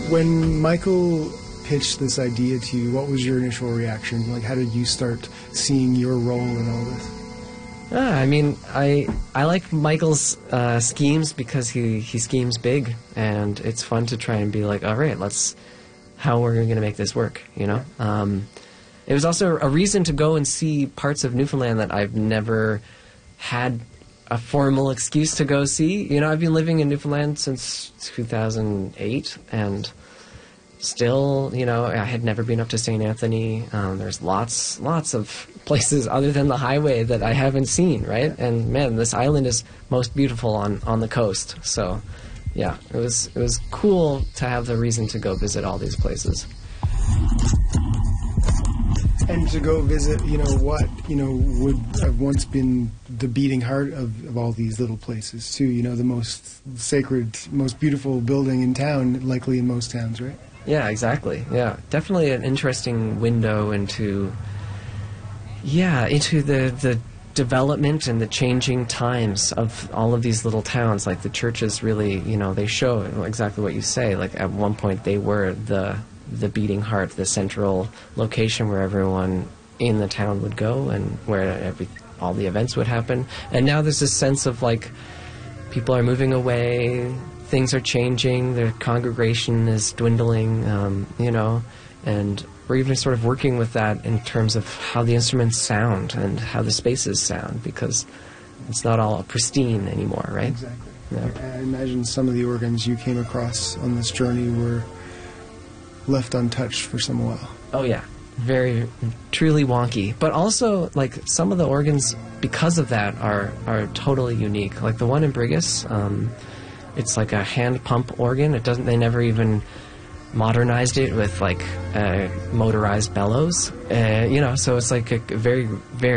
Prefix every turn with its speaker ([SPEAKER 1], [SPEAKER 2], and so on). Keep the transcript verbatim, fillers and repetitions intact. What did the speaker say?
[SPEAKER 1] When Michael pitched this idea to you, what was your initial reaction? Like, how did you start seeing your role in all this?
[SPEAKER 2] Ah, I mean, I I like Michael's uh, schemes because he, he schemes big, and it's fun to try and be like, all right, let's, how are we going to make this work, you know? Um, it was also a reason to go and see parts of Newfoundland that I've never had a formal excuse to go see. You know, I've been living in Newfoundland since two thousand eight, and still, you know, I had never been up to Saint Anthony. Um, there's lots, lots of places other than the highway that I haven't seen, right? And man, this island is most beautiful on, on the coast. So, yeah, it was it was cool to have the reason to go visit all these places.
[SPEAKER 1] And to go visit, you know, what, you know, would have once been the beating heart of, of all these little places, too. You know, the most sacred, most beautiful building in town, likely in most towns, right?
[SPEAKER 2] Yeah, exactly. Yeah, definitely an interesting window into, yeah, into the, the development and the changing times of all of these little towns. Like the churches really, you know, they show exactly what you say. Like at one point they were the the beating heart, the central location where everyone in the town would go and where every all the events would happen. And now there's this sense of like people are moving away, things are changing, their congregation is dwindling, um, you know, and we're even sort of working with that in terms of how the instruments sound and how the spaces sound, because it's not all pristine anymore, right?
[SPEAKER 1] Exactly.
[SPEAKER 2] Yeah.
[SPEAKER 1] I imagine some of the organs you came across on this journey were left untouched for some while.
[SPEAKER 2] Oh yeah, very truly wonky. But also, like some of the organs, because of that, are are totally unique. Like the one in Brigus, um, it's like a hand pump organ. It doesn't. They never even modernized it with like uh, motorized bellows. Uh, you know, so it's like a very very